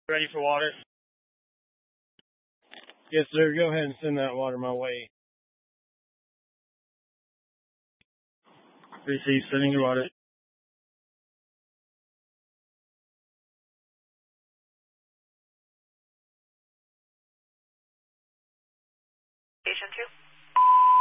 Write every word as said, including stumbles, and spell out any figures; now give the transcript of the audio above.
Ready for water? Yes, sir. Go ahead and send that water my way. Receive, sending your water. Station two.